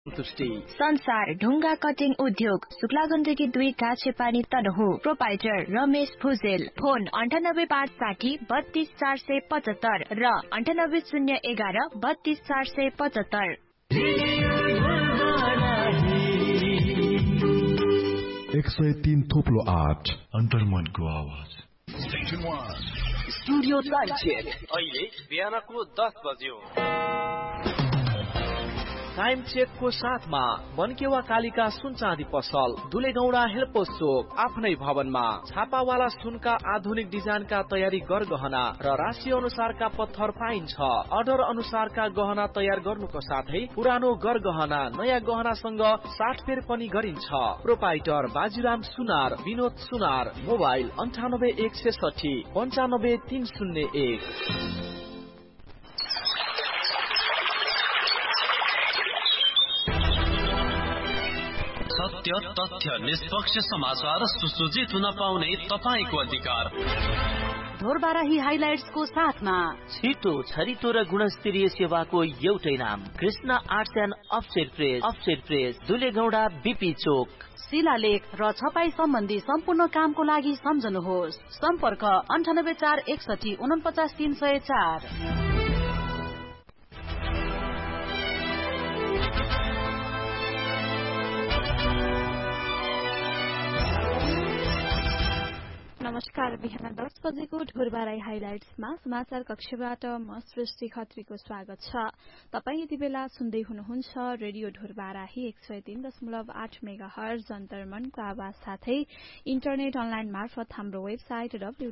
संसार ढुङ्गा कटिङ उद्योग शुक्ला गण्डकी 2 काछेपानी तनहु प्रोपाइटर रमेश भुजेल फोन 9856032475 र 9801132475 103 थोप्लो 8 अन्तर्मनको आवाज स्टुडियो टाइम चेक अहिले बिहानको 10 बज्यो। टाइम चेक को साथमा बनकेवा कालिका सुन चाँदी पसल दुलेगौडा हेल्पोस चोक आफ्नै भवनमा छापावाला सुनका आधुनिक डिजाइनका तयारी गरगहना र राशि अनुसारका पत्थर पाइन्छ। अर्डर अनुसारका गहना तयार गर्नुको साथै पुरानो गरगहना नयाँ गहनासँग साटफेर पनि गरिन्छ। प्रोपाइटर बाजीराम सुनार विनोद सुनार मोबाइल 9816 95301। सत्य तथ्य निष्पक्ष समाचार सुसज्जित हुन पाउने तपाईको अधिकार। ढोरबाराही हाइलाइट्स को साथमा छिटो छरितो र गुणस्तरीय सेवाको एउटै नाम Krishna arts and offset press दुलेगौडा BP चोक। शिलालेख र छपाई सम्बन्धी सम्पूर्ण कामको लागि सम्झनुहोस्। सम्पर्क 9841 49304। नमस्कार। बिहान 10 बजेको ढोरबाराई हाइलाइट्समा समाचार कक्षबाट म सृष्टि खत्रीको स्वागत छ। तपाई यति बेला सुन्दै हुनुहुन्छ रेडियो ढोरबाराही 103.8 मेगाहर्ज अन्तर्मनको आवाज साथै इन्टरनेट अनलाइन मार्फत हाम्रो वेबसाइट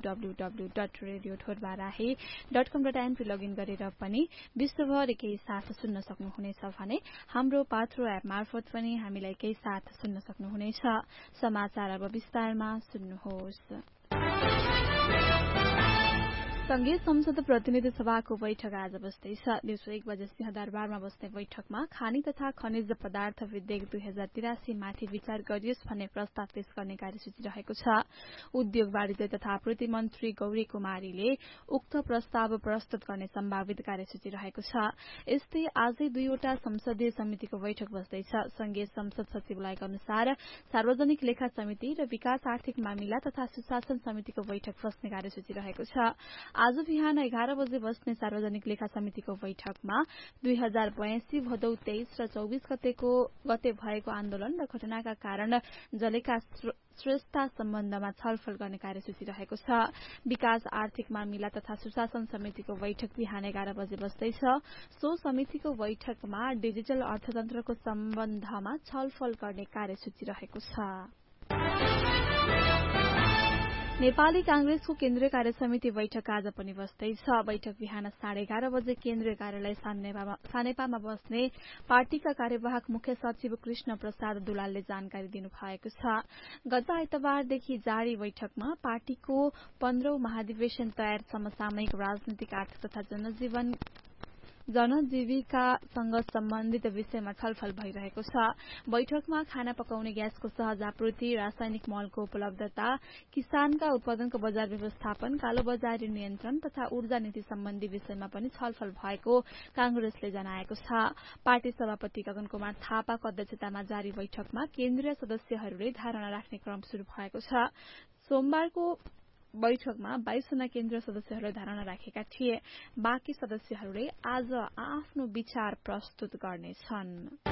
www.radiodhorbarahi.com.np लगइन गरेर पनि विश्वभर एकै साथ सुन्न सक्नुहुनेछ भने हाम्रो पात्रो एप मार्फत पनि हामीलाई एकै साथ सुन्न सक्नुहुनेछ। समाचार अब विस्तारमा सुन्नुहोस्। संघीय संसद प्रतिनिधि सभाको बैठक आज बस्दैछ। दिउँसो 1 बजे सिंहदरबारमा बस्ने बैठकमा खानी तथा खनिज पदार्थ विधेयक 2083 माथि विचार गरियोस् भन्ने प्रस्ताव पेश गर्ने कार्यसूची रहेको छ। उद्योग वाणिज्य तथा आपूर्ति मन्त्री गौरी कुमारीले उक्त प्रस्ताव प्रस्तुत गर्ने सम्भावित कार्यसूची रहेको छ। यस्तै आजै 2वटा संसदीय समितिको बैठक बस्दैछ। संघीय संसद सचिवालयका अनुसार सार्वजनिक लेखा समिति र विकास आर्थिक मामिला तथा सुशासन समितिको बैठक बस्ने कार्यसूची रहेको छ। आज बिहान 11 बजे बस्ने सार्वजनिक लेखा समितिको बैठकमा 2082 भदौ 23 र 24 गते भएको आन्दोलन र घटनाका कारण जलेका श्रेष्ठता सम्बन्धमा छलफल गर्ने कार्यसूची रहेको छ। विकास आर्थिक मामिला तथा सुशासन समितिको बैठक बिहान 11 बजे बस्दैछ। सो समितिको बैठकमा डिजिटल अर्थतन्त्रको सम्बन्धमा छलफल गर्ने कार्यसूची रहेको छ। नेपाली कांग्रेसको केन्द्रीय कार्य समिति बैठक आज पनि बस्दैछ। बैठक बिहान 11:30 बजे केन्द्रीय कार्यालय सानेपामा बस्ने पार्टीका कार्यवाहक मुख्य सचिव कृष्ण प्रसाद दुलालले जानकारी दिनुभएको छ। गत आइतबारदेखि जारी बैठकमा पार्टीको 15औं महाधिवेशन तयार समसामयिक राजनीतिक आर्थिक तथा जनजीविकासँग सम्बन्धित विषयमा छलफल भइरहेको छ। बैठकमा खाना पकाउने ग्यासको सहज आपूर्ति, रासायनिक मलको उपलब्धता, किसानका उत्पादनको बजार व्यवस्थापन, कालोबजारी नियन्त्रण तथा ऊर्जा नीति सम्बन्धी विषयमा पनि छलफल भएको कांग्रेसले जनाएको छ। पार्टी सभापति गगन कुमार थापाको अध्यक्षतामा जारी बैठकमा केन्द्रीय सदस्यहरूले धारणा राख्ने क्रम शुरू भएको छ। सोमबारको बैठकमा 22 जना केन्द्रीय सदस्यहरूले धारणा राखेका थिए। बाँकी सदस्यहरूले आज आफ्नो विचार प्रस्तुत गर्नेछन्।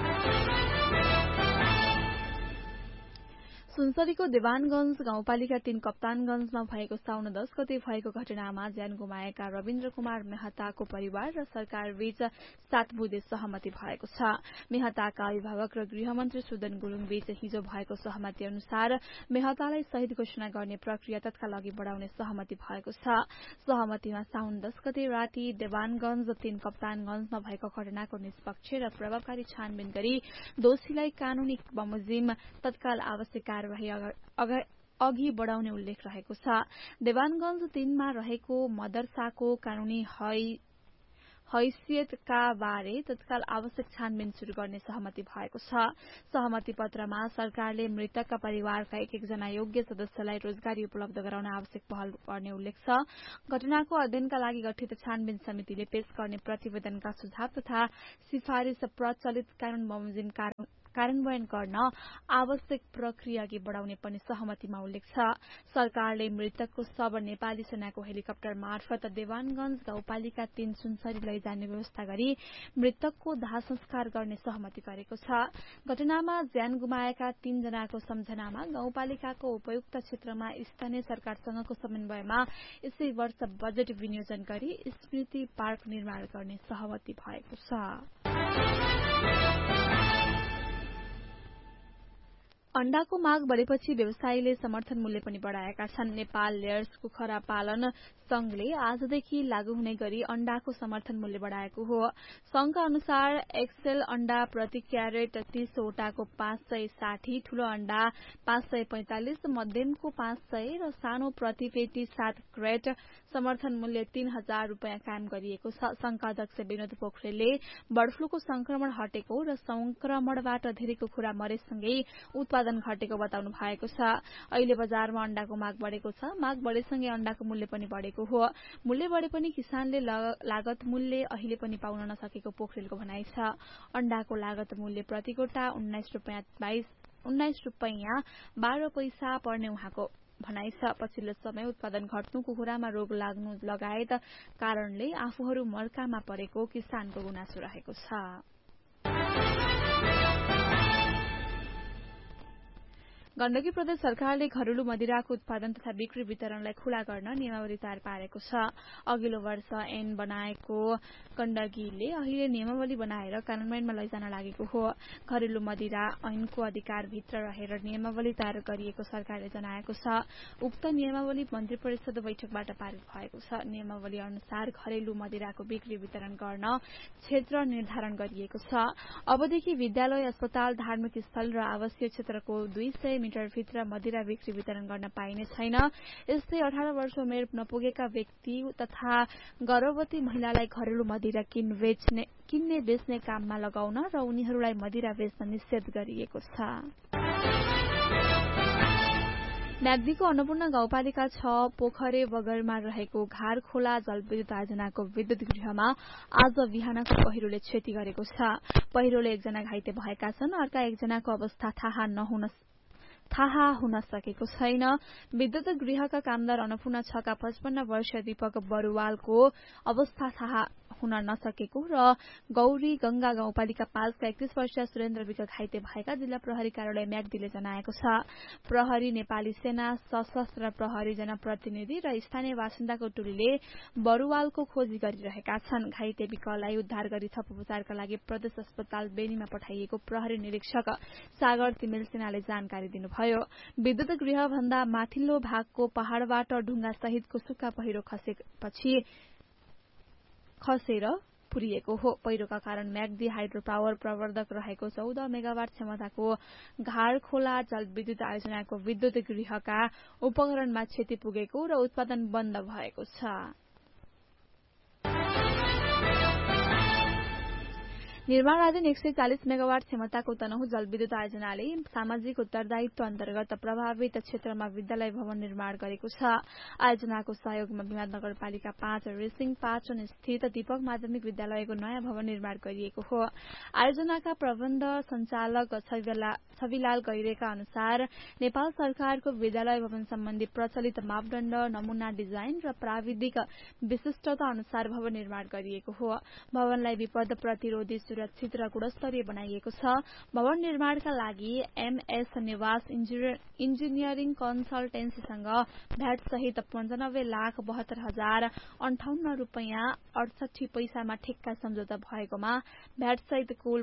सुनसरीको देवानगंज गाउँपालिका 3 कप्तानगंजमा भएको साउन 10 गते भएको घटनामा ज्यान गुमाएका रविन्द्र कुमार मेहताको परिवार र सरकार बीच 7 बुँदे सहमति भएको छ। मेहताका अभिभावक र गृहमन्त्री सुदन गुरूङ बीच हिजो भएको सहमति अनुसार मेहतालाई शहीद घोषणा गर्ने प्रक्रिया तत्काल अघि बढ़ाउने सहमति भएको छ। सहमतिमा साउन 10 गते राति देवानगंज 3 कप्तानगंजमा भएको घटनाको निष्पक्ष र प्रभावकारी छानबिन गरी दोषीलाई कानूनी बमोजिम तत्काल आवश्यक अघि बढ़ाउने उल्लेख रहेको छ। देवानगंज 3 मा रहेको मदरसाको कानूनी हैसियतका बारे तत्काल आवश्यक छानबिन शुरू गर्ने सहमति भएको छ। सहमति पत्रमा सरकारले मृतकका परिवारका एक जना योग्य सदस्यलाई रोजगारी उपलब्ध गराउन आवश्यक पहल गर्ने उल्लेख छ। घटनाको अध्ययनका लागि गठित छानबिन समितिले पेश गर्ने प्रतिवेदनका सुझाव तथा सिफारिश प्रचलित कानून बमोजिम कार्यान्वयन गर्न आवश्यक प्रक्रिया अघि बढ़ाउने पनि सहमतिमा उल्लेख छ। सरकारले मृतकको शव नेपाली सेनाको हेलिकप्टर मार्फत देवानगंज गाउँपालिका 3 सुनसरी लैजाने व्यवस्था गरी मृतकको दाह संस्कार गर्ने सहमति गरेको छ। घटनामा ज्यान गुमाएका 3 जनाको सम्झनामा गाउँपालिकाको उपयुक्त क्षेत्रमा स्थानीय सरकारसँगको समन्वयमा यसै वर्ष बजेट विनियोजन गरी स्मृति पार्क निर्माण गर्ने सहमति भएको छ। अण्डाको माग बढेपछि व्यवसायीले समर्थन मूल्य पनि बढ़ाएका छन्। नेपाल लेयर्स कुखुरा पालन संघले आजदेखि लागू हुने गरी अण्डाको समर्थन मूल्य बढ़ाएको हो। संघका अनुसार एक्सेल अण्डा प्रति क्यारेट 30 वटाको 560, ठूलो अण्डा 545, मध्यमको 500 र सानो प्रति पेटी 7 क्रेट समर्थन मूल्य 3000 रूपियाँ कायम गरिएको छ। संघका अध्यक्ष विनोद पोखरेलले बर्ड फ्लूको संक्रमण हटेको र संक्रमणबाट धेरै कुखुरा मरेसँगै उत्पादन घटेको बताउनु भएको छ। अहिले बजारमा अण्डाको माग बढ़ेको छ। माग बढ़ेसँगै अण्डाको मूल्य पनि बढ़ेको हो। मूल्य बढ़े पनि किसानले लागत मूल्य अहिले पनि पाउन नसकेको पोखरेलको भनाइ छ। अण्डाको लागत मूल्य प्रति गोटा 19 रुपियाँ 12 पैसा पर्ने उहाँको भनाइ छ। पछिल्लो समय उत्पादन घट्नु, कुखुरामा रोग लाग्नु लगायत कारणले आफूहरू मर्कामा परेको किसानको गुनासो रहेको छ। गण्डकी प्रदेश सरकारले घरेलु मदिराको उत्पादन तथा बिक्री वितरणलाई खुला गर्न नियमावली तयार पारेको छ। अघिल्लो वर्ष ऐन बनाएको गण्डकीले अहिले नियमावली बनाएर कार्यान्वयनमा लैजान लागेको हो। घरेलु मदिरा ऐनको अधिकारभित्र रहेर नियमावली तयार गरिएको सरकारले जनाएको छ। उक्त नियमावली मन्त्री परिषद बैठकबाट पारित भएको छ। नियमावली अनुसार घरेलु मदिराको बिक्री वितरण गर्न क्षेत्र निर्धारण गरिएको छ। अबदेखि विद्यालय, अस्पताल, धार्मिक स्थल र आवासीय क्षेत्रको 200 मिटरभित्र मदिरा बिक्री वितरण गर्न पाइने छैन। यस्तै 18 वर्ष उमेर नपुगेका व्यक्ति तथा गर्भवती महिलालाई घरेलु मदिरा किन्ने बेच्ने काममा लगाउन र उनीहरूलाई मदिरा बेच्न निषेध गरिएको छ। म्याग्दीको अन्नपूर्ण गाउँपालिका 6 पोखरे बगरमा रहेको घारखोला जलविद्युत आयोजनाको विद्युत गृहमा आज बिहानको पहिरोले क्षति गरेको छ। पहिरोले 1 जना घाइते भएका छन्। अर्का 1 जनाको अवस्था थाहा हुन सकेको छैन। विद्युत गृहका कामदार अन्नपूर्ण 6 का 55 वर्षीय दीपक बरुवालको अवस्था थाहा हुन नसकेको र गौरी गंगा गाउँपालिका 5 का 31 वर्षीय सुरेन्द्र विक घाइते भएका जिल्ला प्रहरी कार्यालय म्याग्दीले जनाएको छ। प्रहरी, नेपाली सेना, सशस्त्र प्रहरी जनप्रतिनिधि र स्थानीय बासिन्दाको टोलीले बरुवालको खोजी गरिरहेका छन्। घाइते विकलाई उद्धार गरी थप उपचारका लागि प्रदेश अस्पताल बेनीमा पठाइएको प्रहरी निरीक्षक सागर तिमेल सेनाले जानकारी दिनुभयो। विद्युत गृह भन्दा माथिल्लो भागको पहाड़बाट ढुंगा सहितको सुक्खा पहिरो खसेर पुरिएको हो। पहिरोका कारण म्याग्दी हाइड्रो पावर प्रवर्धक रहेको 14 मेगावाट क्षमताको घारखोला जलविद्युत आयोजनाको विद्युत गृहका उपकरणमा क्षति पुगेको र उत्पादन बन्द भएको छ। निर्माणाधीन 140 मेगावाट क्षमताको तनहु जलविद्युत आयोजनाले सामाजिक उत्तरदायित्व अन्तर्गत प्रभावित क्षेत्रमा विद्यालय भवन निर्माण गरेको छ। आयोजनाको सहयोगमा विवाद नगरपालिका 5 रेसिङ पाटन स्थित दीपक माध्यमिक विद्यालयको नयाँ भवन निर्माण गरिएको हो। आयोजनाका प्रबन्ध संचालक छविलाल गैरेका अनुसार नेपाल सरकारको विद्यालय भवन सम्बन्धी प्रचलित मापदण्ड, नमूना डिजाइन र प्राविधिक विशिष्टता अनुसार भवन निर्माण गरिएको हो। भवनलाई विपद प्रतिरोधी, सुरक्षित र गुणस्तरीय बनाइएको छ। भवन निर्माणका लागि एमएस निवास इन्जिनियरिङ कन्सल्टेन्सीसँग भ्याट सहित 95,72,058 रूपियाँ 68 पैसामा ठेक्का सम्झौता भएकोमा भ्याट सहित कुल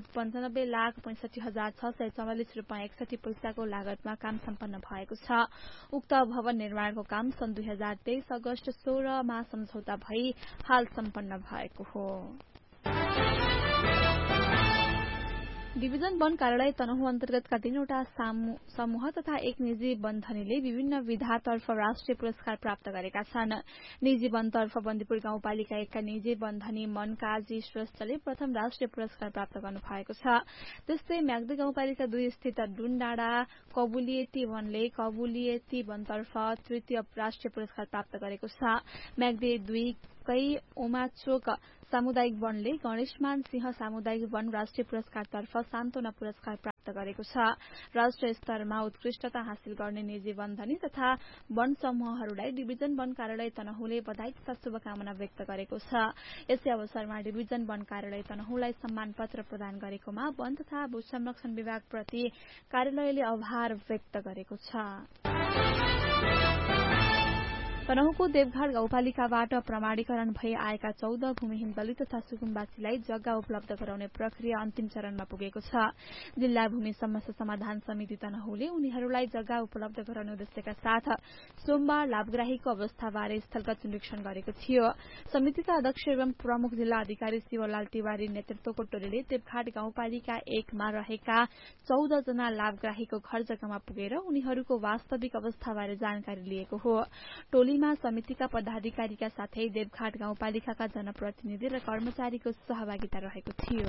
95,65,644 रूपियाँ 61 पैसाको लागतमा काम सम्पन्न भएको छ। उक्त भवन निर्माणको काम सन् 2023 अगस्त 16 मा सम्झौता भई हाल सम्पन्न भएको हो। डिभिजन वन कार्यालय तनहुँ अन्तर्गतका 3 वटा समूह तथा एक निजी वनधनीले विभिन्न विधातर्फ राष्ट्रिय पुरस्कार प्राप्त गरेका छन्। निजी वनतर्फ बन्दीपुर गाउँपालिका 1 का निजी वनधनी मन काजी श्रेष्ठले प्रथम राष्ट्रिय पुरस्कार प्राप्त गर्नु भएको छ। त्यस्तै म्याग्दी गाउँपालिका 2 स्थित डुनडाँडा कबुलिएती वनले कबुलिएती वनतर्फ तृतीय राष्ट्रिय पुरस्कार प्राप्त गरेको छ। म्याग्दी 2 कै उमाचोक सामुदायिक वनले गणेशमान सिंह सामुदायिक वन राष्ट्रिय पुरस्कारतर्फ सान्तोना पुरस्कार प्राप्त गरेको छ। राष्ट्रिय स्तरमा उत्कृष्टता हासिल गर्ने निजी वनधनी तथा वन समूहहरूलाई डिभिजन वन कार्यालय तनहुँले बधाई तथा शुभकामना व्यक्त गरेको छ। यसै अवसरमा डिभिजन वन कार्यालय तनहुँलाई सम्मान पत्र प्रदान गरेकोमा वन तथा भू संरक्षण विभागप्रति कार्यालयले आभार व्यक्त गरेको छ। तनहुँको देवघाट गाउँपालिकाबाट प्रमाणीकरण भई आएका 14 भूमिहीन दलित तथा सुकुम्बासीलाई जग्गा उपलब्ध गराउने प्रक्रिया अन्तिम चरणमा पुगेको छ। जिल्ला भूमि समस्या समाधान समिति तनहुँले उनीहरूलाई जग्गा उपलब्ध गराउने उद्देश्यका साथ सोमबार लाभग्राहीको अवस्थाबारे स्थलगत निरीक्षण गरेको थियो। समितिका अध्यक्ष एवं प्रमुख जिल्ला अधिकारी शिवलाल तिवारी नेतृत्वको टोलीले देवघाट गाउँपालिका 1 मा रहेका 14 जना लाभग्राहीको घर जग्गामा पुगेर उनीहरूको वास्तविक अवस्थाबारे जानकारी लिएको हो। टोलीमा समितिका पदाधिकारीका साथै देवघाट गाउँपालिकाका जनप्रतिनिधि र कर्मचारीको सहभागिता रहेको थियो।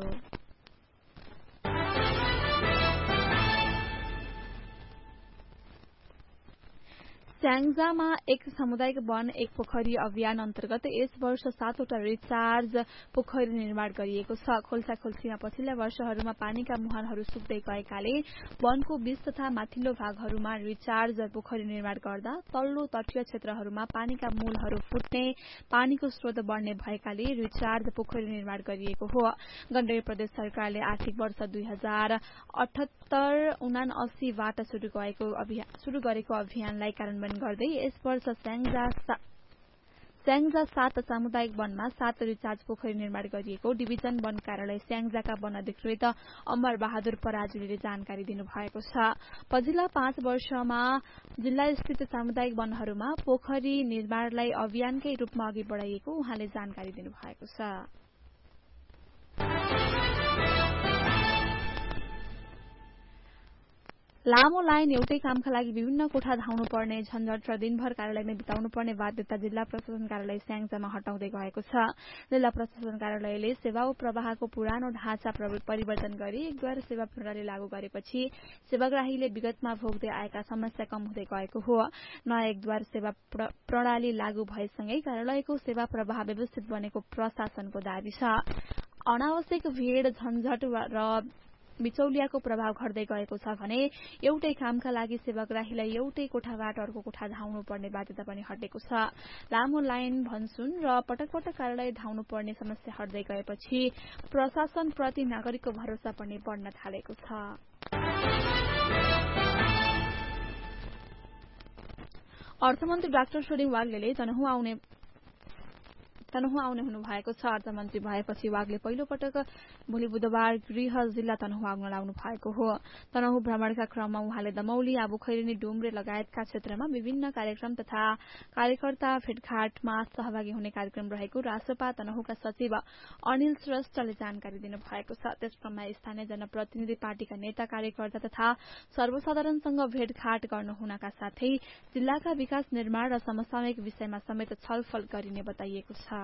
स्याङ्जामा एक सामुदायिक वन एक पोखरी अभियान अन्तर्गत यस वर्ष 7 वटा रिचार्ज पोखरी निर्माण गरिएको छ। खोल्सा खोल्सीमा पछिल्ला वर्षहरूमा पानीका मुहानहरू सुक्दै गएकाले वनको बीच तथा माथिल्लो भागहरूमा रिचार्ज पोखरी निर्माण गर्दा तल्लो तटीय क्षेत्रहरूमा पानीका मूलहरू फुट्ने पानीको स्रोत बढ्ने भएकाले रिचार्ज पोखरी निर्माण गरिएको हो। गण्डकी प्रदेश सरकारले आर्थिक वर्ष 2078-79 बाट शुरू गरेको अभियानलाई कार्यान्वयन गर्दै यस वर्ष स्याङ्जा 7 सामुदायिक वनमा 7 रिचार्ज पोखरी निर्माण गरिएको डिभिजन वन कार्यालय स्याङ्जाका वन अधिकृत अमर बहादुर पराजुलीले जानकारी दिनुभएको छ। पछिल्ला 5 वर्षमा जिल्ला स्थित सामुदायिक वनहरूमा पोखरी निर्माणलाई अभियानकै रूपमा अघि बढाइएको उहाँले जानकारी दिनुभएको छ। लामो लाइन एउटै कामका लागि विभिन्न कोठा धाउनु पर्ने झन्झट र दिनभर कार्यालयमै बिताउनु पर्ने बाध्यता जिल्ला प्रशासन कार्यालय स्याङ्जामा हटाउँदै गएको छ। जिल्ला प्रशासन कार्यालयले सेवा प्रवाहको पुरानो ढाँचा परिवर्तन गरी एकद्वार सेवा प्रणाली लागू गरेपछि सेवाग्राहीले विगतमा भोग्दै आएका समस्या कम हुँदै गएको हो। नयाँ एकद्वार सेवा प्रणाली लागू भएसँगै कार्यालयको सेवा प्रवाह व्यवस्थित बनेको प्रशासनको दावी छ। अनावश्यक भीड़ झन्झट र बिचौलियाको प्रभाव घट्दै गएको छ भने एउटै कामका लागि सेवाग्राहीलाई एउटै कोठाबाट अर्को कोठा धाउनु पर्ने बाध्यता पनि हटेको छ। लामो लाइन भनसुन र पटक पटक कार्यालय धाउनु पर्ने समस्या हट्दै गएपछि प्रशासनप्रति नागरिकको भरोसा पनि बढ्न थालेको छ। अर्थमन्त्री डाक्टर सोरिङ वाग्लेले तनहुँ आउने हुनु भएको छ। अर्थमन्त्री भएपछि वाग्ले पहिलो पटक भोलि बुधबार गृह जिल्ला तनहुँ आउन लाग्नु भएको हो। तनहुँ भ्रमणका क्रममा उहाँले दमौली आबुखैरेनी डुम्रे लगायतका क्षेत्रमा विभिन्न कार्यक्रम तथा कार्यकर्ता भेटघाटमा सहभागी हुने कार्यक्रम रहेको रासपा तनहुँका सचिव अनिल श्रेष्ठले जानकारी दिनुभएको छ। त्यस क्रममा स्थानीय जनप्रतिनिधि पार्टीका नेता कार्यकर्ता तथा सर्वसाधारणसँग भेटघाट गर्नु हुनका साथै जिल्लाका विकास निर्माण र समसामयिक विषयमा समेत छलफल गरिने बताइएको छ।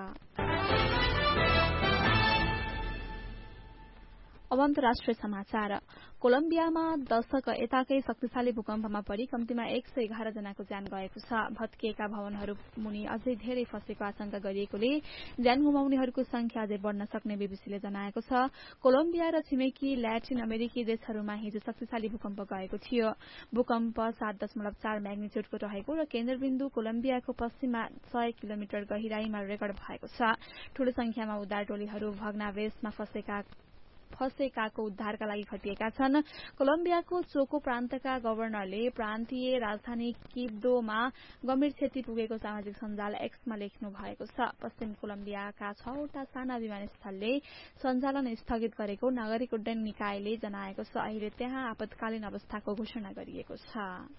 अब अन्तर्राष्ट्रिय समाचार। कोलम्बियामा दशक यताकै शक्तिशाली भूकम्पमा परि कम्तीमा 111 जनाको ज्यान गएको छ। भत्किएका भवनहरू मुनि अझै धेरै फसेको आशंका गरिएकोले ज्यान गुमाउनेहरूको संख्या अझै बढ्न सक्ने बीबीसीले जनाएको छ। कोलम्बिया र छिमेकी ल्याटिन अमेरिकी देशहरूमा हिजो शक्तिशाली भूकम्प गएको थियो। भूकम्प 7.4 म्याग्निट्युडको रहेको र केन्द्रबिन्दु कोलम्बियाको पश्चिममा 100 किलोमिटर गहिराईमा रेकर्ड भएको छ। ठूलो संख्यामा उद्धार टोलीहरू भग्नावशेषमा फसेकाको उद्धारका लागि खटिएका छन्। कोलम्बियाको चोको प्रान्तका गभर्नरले प्रान्तीय राजधानी किब्दोमा गम्भीर क्षति पुगेको सामाजिक सञ्जाल एक्समा लेख्नु भएको छ। पश्चिम कोलम्बियाका 6 वटा साना विमानस्थलले सञ्चालन स्थगित गरेको नागरिक उड्डयन निकायले जनाएको छ। अहिले त्यहाँ आपतकालीन अवस्थाको घोषणा गरिएको छ।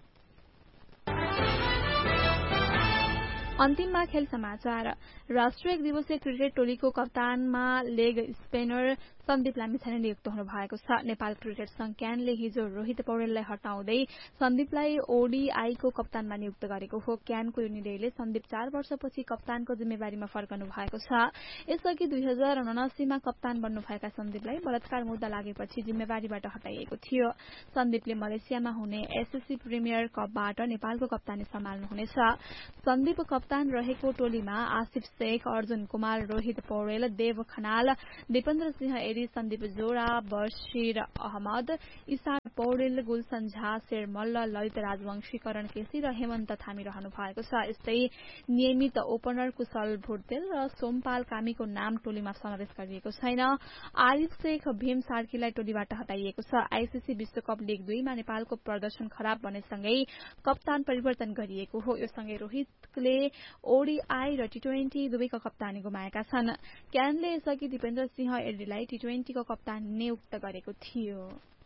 अन्तिममा खेल समाचार। राष्ट्रिय एक दिवसीय क्रिकेट टोलीको कप्तानमा लेग स्पिनर सन्दीप लामिछाने नियुक्त हुनु भएको छ। नेपाल क्रिकेट संघ क्यानले हिजो रोहित पौडेललाई हटाउँदै सन्दीपलाई ओडीआईको कप्तानमा नियुक्त गरेको हो। क्यानको यो निर्णयले सन्दीप 4 वर्षपछि कप्तानको जिम्मेवारीमा फर्कनु भएको छ। यसअघि 2079 मा कप्तान बन्नुभएका सन्दीपलाई बलात्कार मुद्दा लागेपछि जिम्मेवारीबाट हटाइएको थियो। सन्दीपले मलेसियामा हुने एसएससी प्रिमियर कपबाट नेपालको कप्तानी सम्हाल्नुहुनेछ। सन्दीप कप्तान रहेको टोलीमा आसिफ शेख, अर्जुन कुमार, रोहित पौडेल, देव खनाल, दीपेन्द्र सिंह एरी, सन्दीप जोरा, बशीर अहमद, इसार पौडेल, गुलसन झा, शेर मल्ल, ललित राजवंशी, करण केसी र हेमन्त थामी रहनु भएको छ। यस्तै नियमित ओपनर कुशल भुटेल र सोमपाल कामीको नाम टोलीमा समावेश गरिएको छैन। आरिफ शेख, भीम सार्कीलाई टोलीबाट हटाइएको छ। आईसीसी विश्वकप लीग 2 मा नेपालको प्रदर्शन खराब बनेसँगै कप्तान परिवर्तन गरिएको हो। यो सँगै रोहितले ओडीआई र टी20 दुवैको कप्तानी गुमाएका छन्। क्यानले यसअघि दीपेन्द्र सिंह एडीलाई टी20 को कप्तान नियुक्त गरेको थियो।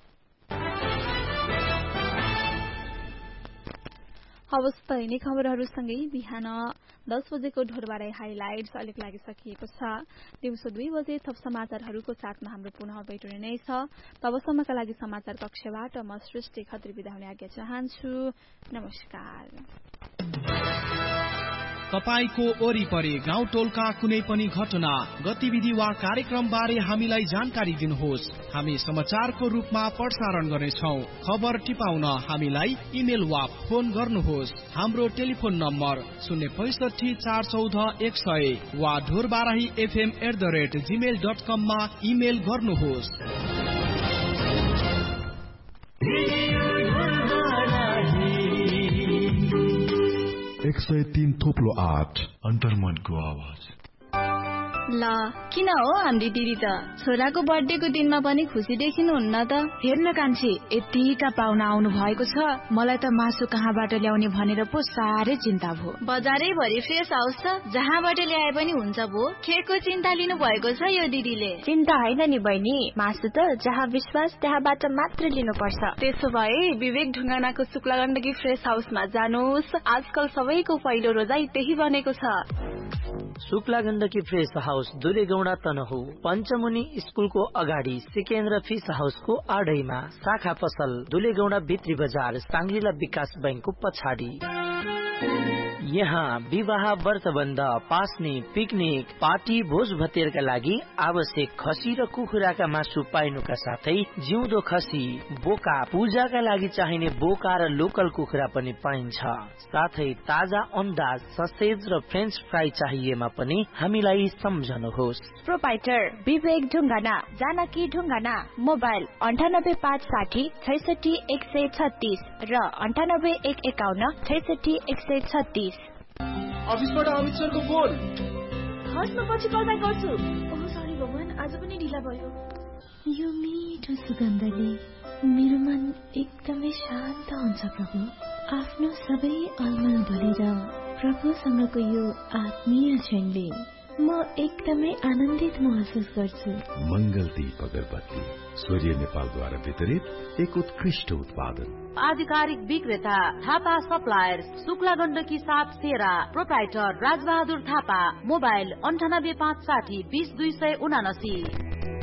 हवस् त यिनै खबरहरूसँगै बिहान 10 बजेको ढोरबाराई हाइलाइट्स अलिक लागिसकिएको छ। दिउँसो 2 बजे थप समाचारहरूको साथमा हाम्रो पुनः भेट हुने नै छ। तबसम्मका लागि समाचार कक्षबाट म सृष्टि खत्री बिदा हुने आज्ञा चाहन्छु। नमस्कार। तपाईको वरिपरि गाउँ टोलका कुनै पनि घटना, गतिविधि वा कार्यक्रम बारे हामीलाई जानकारी दिनुहोस्। हामी समाचारको रूपमा प्रसारण गर्नेछौँ। खबर टिपाउन हामीलाई इमेल वा फोन गर्नुहोस्। हाम्रो टेलिफोन नम्बर 065 414 100 वा ढोरबाराही fm@gmail.com मा इमेल गर्नुहोस्। 103 थोप्लो 8 अन्तर्मनको आवाज। ल किन हो हाम्री दिदी त छोराको बर्थडेको दिनमा पनि खुसी देखिनुहुन्न त? हेर्न कान्छी, यतिका पाहुना आउनु भएको छ, मलाई त मासु कहाँबाट ल्याउने भनेर पो साह्रै चिन्ता भयो। बजारै भरि फ्रेस हाउस छ, जहाँबाट ल्याए पनि हुन्छ भो। केको चिन्ता लिनु भएको छ यो दिदीले? चिन्ता होइन नि बहिनी, मासु त जहाँ विश्वास त्यहाँबाट मात्र लिनुपर्छ। त्यसो भए विवेक ढुङ्गानाको शुक्ला गण्डकी फ्रेस हाउसमा जानुहोस्। आजकल सबैको पहिलो रोजाई त्यही बनेको छ। शुक्ला गण्डकी फ्रेस हाउस दुलेगौडा तनहु पञ्चमुनि स्कुलको अगाडि सिकेन्द्र फिस हाउसको आडैमा, शाखा पसल दुलेगौडा भित्री बजार साङ्ग्रिला विकास बैंकको पछाडि। यहाँ विवाह, व्रतबन्ध, पास्ने, पिकनिक, पार्टी, भोज भतेरका लागि आवश्यक खसी र कुखुराका मासु पाइनुका साथै जिउँदो खसी, बोका, पूजाका लागि चाहिने बोका र लोकल कुखुरा पनि पाइन्छ। साथै ताजा अन्डा, ससेज र फ्रेन्च फ्राई चाहिएमा पनि हामीलाई सम्झनुहोस्। प्रोपाइटर विवेक ढुङ्गाना, जानकी ढुङ्गाना। मोबाइल 9856 66 136 र 98 151 66 136। अफिसबाट अमित सरको फोन। हस्, म पछि कल ब्याक गर्छु। ओह सरी भगवान, आज पनि ढिला भयो। यो मिठो सुगन्धले मेरो मन एकदमै शान्त हुन्छ प्रभु। आफ्नो सबै अलमल भुलेर प्रभुसँगको यो आत्मीय क्षणले म एकदमै आनन्दित महसुस गर्छु। मंगल दीप अगरबत्ती सूर्य नेपालद्वारा वितरित एक उत्कृष्ट उत्पादन। आधिकारिक विक्रेता थापा सप्लायर्स, शुक्ला गण्डकी 7 सेरा। प्रोप्राइटर राजबहादुर थापा। मोबाइल 9856 20 279।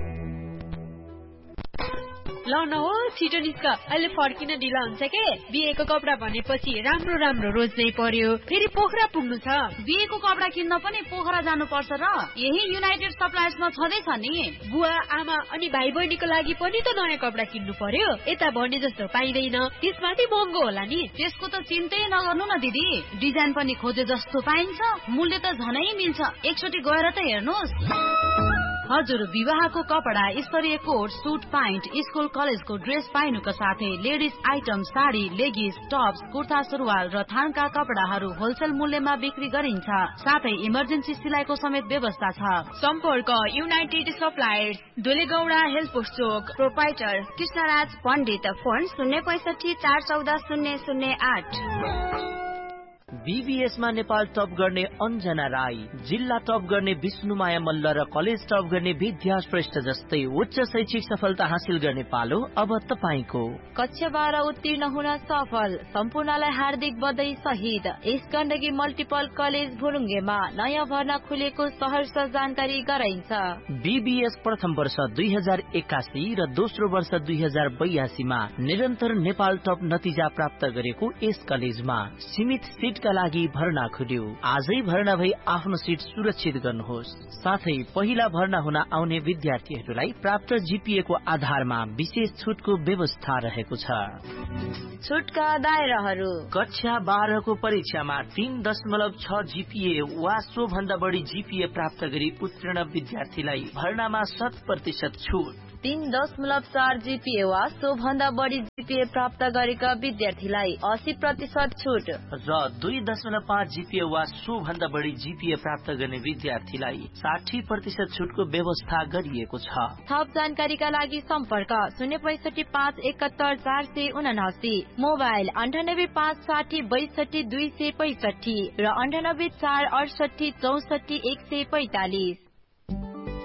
ल न हो, छिटो निस्क, अहिले फर्किन ढिला हुन्छ के? बिहेको कपडा भनेपछि राम्रो राम्रो रोज्नै पर्यो, फेरि पोखरा पुग्नु छ। बिहेको कपडा किन्न पनि पोखरा जानु पर्छ र? यही युनाइटेड सप्लायर्समा छँदैछ नि। बुवा, आमा अनि भाइ बहिनीको लागि पनि त नयाँ कपडा किन्नु पर्यो। यता भने जस्तो पाइँदैन, त्यसमाथि महँगो होला नि। त्यसको त चिन्तै नगर्नु न दिदी, डिजाइन पनि खोजे जस्तो पाइन्छ, मूल्य त झनै मिल्छ। एकचोटि गएर त हेर्नुहोस्। हजुर, विवाहको कपडा, स्तरीय कोट, सुट प्यान्ट, स्कुल कलेजको ड्रेस पाइनुका साथै ladies item, sari, लेगिस, Tops, kurta सुरुवाल र थानका कपडाहरू होलसेल मूल्यमा बिक्री गरिन्छ। साथै इमर्जेन्सी सिलाइको समेत व्यवस्था छ। सम्पर्क युनाइटेड सप्लायर्स, दुलेगौडा हेल्थ पोस्ट चोक। प्रोप्राइटर कृष्णराज पण्डित। फोन 065 414 008। बीबीएसमा नेपाल टप गर्ने अन्जना राई, जिल्ला टप गर्ने विष्णुमाया मल्ल र कलेज टप गर्ने विद्या श्रेष्ठ जस्तै उच्च शैक्षिक सफलता हासिल गर्ने पालो अब तपाईको। कक्षा 12 उत्तीर्ण हुन सफल सम्पूर्णलाई हार्दिक बधाई सहित यस गण्डकी मल्टिपल कलेज भुरुङ्गेमा नयाँ भर्ना खुलेको सहर्ष जानकारी गराइन्छ। बीबीएस प्रथम वर्ष 2081 र दोस्रो वर्ष 2082 मा निरन्तर नेपाल टप नतिजा प्राप्त गरेको यस कलेजमा सीमित सीटका लागि भर्ना खुल्यो। आजै भर्ना भई आफ्नो सीट सुरक्षित गर्नुहोस्। साथै पहिला भर्ना हुन आउने विद्यार्थीहरूलाई प्राप्त जीपीए को आधारमा विशेष छुटको व्यवस्था रहेको छ। छुटका दायराहरू कक्षा 12 को परीक्षामा 3.6 जीपीए वा सो भन्दा बढी जीपीए प्राप्त गरी उत्तीर्ण विद्यार्थीलाई भर्नामा 100% छुट। 3.4 जीपीए वा सो भन्दा बढी जीपीए प्राप्त गरेका विद्यार्थीलाई 80% छुट र 2.5 जीपीए वा सो भन्दा बढी जीपीए प्राप्त गर्ने विद्यार्थीलाई 60% छुटको व्यवस्था गरिएको छ। थप जानकारीका लागि सम्पर्क 065 571 479, मोबाइल 98 560 62 265 र 98 4 68 64 145।